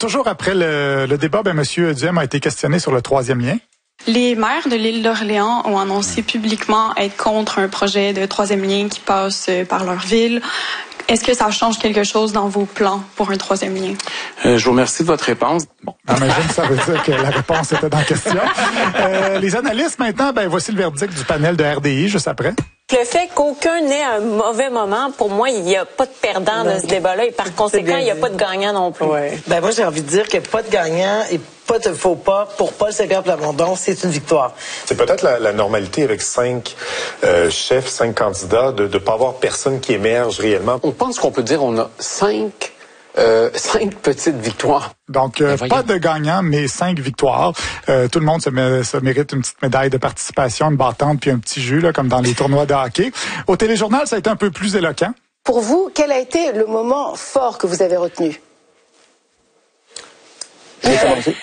toujours après le débat, M. Duhem a été questionné sur le troisième lien. Les maires de l'île d'Orléans ont annoncé publiquement être contre un projet de troisième lien qui passe par leur ville. Est-ce que ça change quelque chose dans vos plans pour un troisième lien? Je vous remercie de votre réponse. Bon, j'imagine que ça veut dire que la réponse était dans la question. Les analystes, maintenant, voici le verdict du panel de RDI juste après. Le fait qu'aucun n'ait un mauvais moment, pour moi, il n'y a pas de perdant dans ce débat-là et par conséquent, il n'y a pas de gagnant non plus. Ouais. Moi, j'ai envie de dire que pas de gagnant et pas de faux pas pour Paul Saint-Pierre Plamondon, c'est une victoire. C'est peut-être la normalité avec 5 chefs, 5 candidats, de ne pas avoir personne qui émerge réellement. On pense qu'on peut dire qu'on a 5 petites victoires. Donc, pas de gagnant, mais 5 victoires. Tout le monde se mérite une petite médaille de participation, une battante puis un petit jus, là, comme dans les tournois de hockey. Au téléjournal, ça a été un peu plus éloquent. Pour vous, quel a été le moment fort que vous avez retenu? Je vais commencer.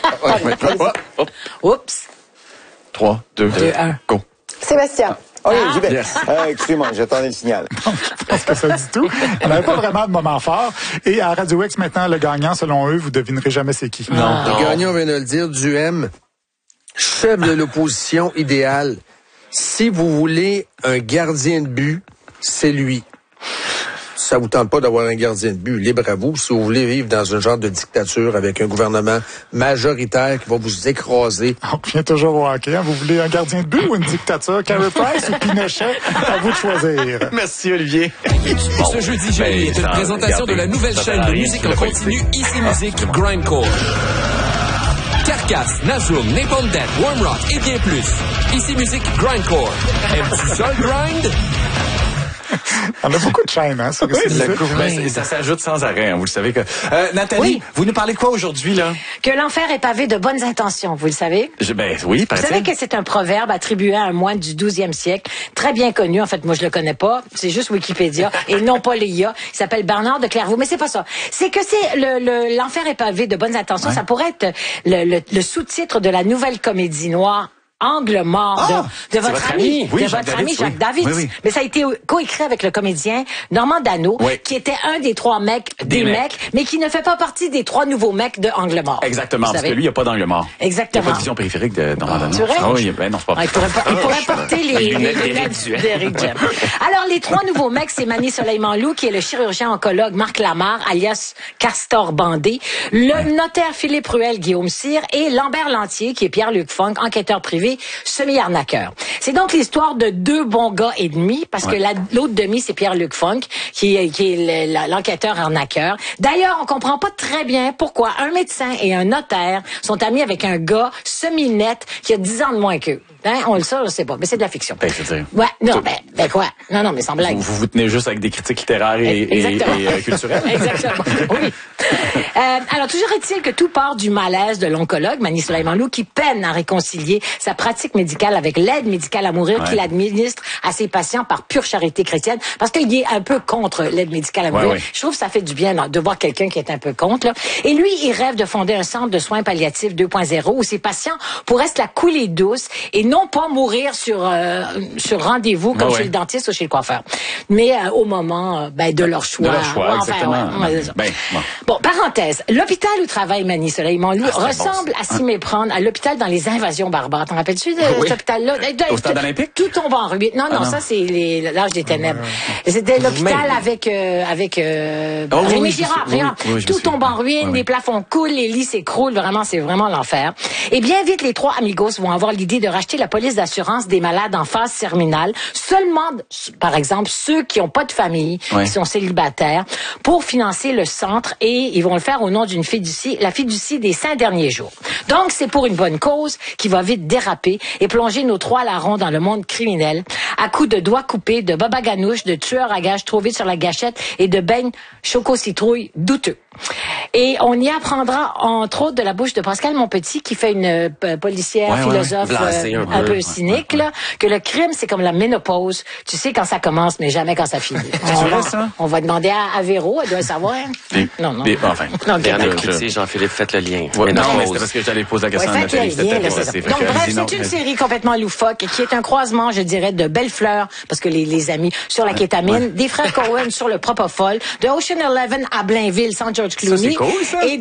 Oups. 3, 2, 1, go. Sébastien. Oui, j'y vais. Excusez-moi, j'attendais le signal. Je pense que ça dit tout. On n'avait pas vraiment de moment fort. Et à Radio X, maintenant, le gagnant, selon eux, vous devinerez jamais c'est qui. Non. Le gagnant, on vient de le dire, Duhem, chef de l'opposition idéale. Si vous voulez un gardien de but, c'est lui. Si ça vous tente pas d'avoir un gardien de but, libre à vous. Si vous voulez vivre dans un genre de dictature avec un gouvernement majoritaire qui va vous écraser. On revient toujours au hockey. Vous voulez un gardien de but ou une dictature? Carey Price ou Pinochet? À vous de choisir. Merci, Olivier. Ce jeudi, jeudi est une présentation de la nouvelle chaîne de musique en continu Ici Musique Grindcore. Carcass, Nazum, Napalm Death, Warm Rock et bien plus. Ici Musique Grindcore. Aimes-tu ça le grind? On a beaucoup de chaînes, hein? Ça s'ajoute sans arrêt, hein, vous le savez que. Nathalie, vous nous parlez de quoi aujourd'hui, là? Que l'enfer est pavé de bonnes intentions, vous le savez? Oui, Vous savez que c'est un proverbe attribué à un moine du 12e siècle, très bien connu. En fait, moi, je le connais pas. C'est juste Wikipédia et non pas l'IA. Il s'appelle Bernard de Clairvaux. Mais c'est pas ça. C'est que c'est l'enfer est pavé de bonnes intentions. Ouais. Ça pourrait être le sous-titre de la nouvelle comédie noire. Angle mort de votre ami, Jacques David. Oui. Mais ça a été coécrit avec le comédien Normand Dano, qui était un des 3 mecs des mecs, mais qui ne fait pas partie des 3 nouveaux mecs de Angle mort. Exactement, parce que lui, il n'y a pas d'angle mort. Exactement. Il n'y a pas de vision périphérique de Normand Dano. C'est vrai? Oui, non, c'est pas vrai. Il pourrait porter les lunettes d'Éric Duhem. Alors, les 3 nouveaux mecs, c'est Manny Soleil-Manlou, qui est le chirurgien oncologue Marc Lamarre, alias Castor Bandé, le notaire Philippe Ruel, Guillaume Cyr, et Lambert Lantier, qui est Pierre-Luc Funk, enquêteur privé, semi-arnaqueur. C'est donc l'histoire de 2 bons gars et demi, parce que l'autre demi, c'est Pierre-Luc Funk, qui est l'enquêteur arnaqueur. D'ailleurs, on comprend pas très bien pourquoi un médecin et un notaire sont amis avec un gars semi-net qui a 10 ans de moins qu'eux. Hein? On le sait, je sais pas, mais c'est de la fiction. Ouais, non, quoi? Non, mais sans blague. Vous tenez juste avec des critiques littéraires et culturelles. Exactement, oui. Alors, toujours est-il que tout part du malaise de l'oncologue, Manny Soleil-Manlou, qui peine à réconcilier sa pratique médicale avec l'aide médicale à mourir qu'il administre à ses patients par pure charité chrétienne, parce qu'il est un peu contre l'aide médicale à mourir. Je trouve que ça fait du bien de voir quelqu'un qui est un peu contre. Là. Et lui, il rêve de fonder un centre de soins palliatifs 2.0 où ses patients pourraient se la couler douce et non pas mourir sur rendez-vous comme chez le dentiste ou chez le coiffeur, mais au moment de leur choix. De leur choix, exactement. Bon, parenthèse, l'hôpital où travaille Manny Soleil-Manlou ressemble à s'y méprendre à l'hôpital dans les invasions barbares. T'en rappelles-tu de cet hôpital-là? Au stade olympique? Tout tombe en ruine. Non, ça c'est l'âge des ténèbres. C'était l'hôpital avec Rémi Girard. Tout tombe en ruine, les plafonds coulent, les lits s'écroulent. Vraiment, c'est vraiment l'enfer. Et bien vite, les 3 amigos vont avoir l'idée de racheter la police d'assurance des malades en phase terminale, seulement, par exemple, ceux qui n'ont pas de famille, qui sont célibataires, pour financer le centre, et ils vont le faire au nom d'une fiducie, la fiducie des 5 derniers jours. Donc, c'est pour une bonne cause qui va vite déraper et plonger nos 3 larrons dans le monde criminel, à coups de doigts coupés, de baba ganouche, de tueurs à gages trop vite sur la gâchette et de beignes choco-citrouille douteux. Et on y apprendra, entre autres, de la bouche de Pascal Monpetit, qui fait une policière philosophe un peu cynique, là, que le crime, c'est comme la ménopause. Tu sais quand ça commence, mais jamais quand ça finit. On va demander à Véro, elle doit le savoir. Non, Jean-Philippe, faites le lien. Non, mais c'était parce que j'allais poser la question à Nathalie. Donc, bref, c'est une série complètement loufoque, qui est un croisement, je dirais, de Belles Fleurs, parce que les amis, sur la kétamine, des frères Cohen sur le Propofol, de Ocean Eleven à Blainville, sans George Clooney. Ça, c'est cool, ça. Et